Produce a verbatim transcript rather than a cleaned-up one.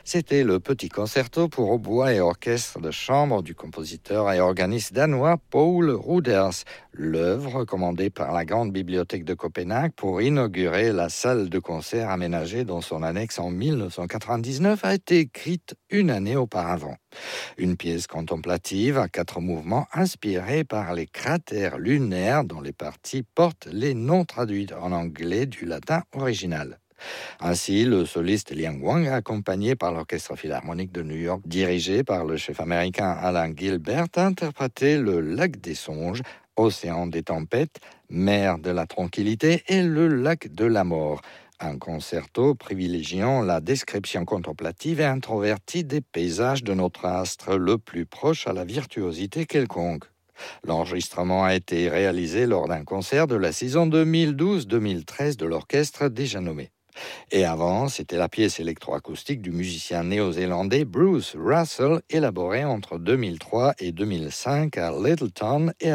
C'était le petit concerto pour hautbois et orchestre de chambre du compositeur et organiste danois Poul Ruders. L'œuvre, commandée par la Grande Bibliothèque de Copenhague pour inaugurer la salle de concert aménagée dans son annexe en dix-neuf cent quatre-vingt-dix-neuf, a été écrite une année auparavant. Une pièce contemplative à quatre mouvements inspirée par les cratères lunaires dont les parties portent les noms traduits en anglais du latin original. Ainsi, le soliste Liang Wang, accompagné par l'Orchestre Philharmonique de New York, dirigé par le chef américain Alan Gilbert, interprétait le Lac des Songes, Océan des Tempêtes, Mer de la Tranquillité et le Lac de la Mort. Un concerto privilégiant la description contemplative et introvertie des paysages de notre astre, le plus proche à la virtuosité quelconque. L'enregistrement a été réalisé lors d'un concert de la saison deux mille douze deux mille treize de l'orchestre déjà nommé. Et avant, c'était la pièce électroacoustique du musicien néo-zélandais Bruce Russell, élaborée entre deux mille trois et deux mille cinq à Littleton et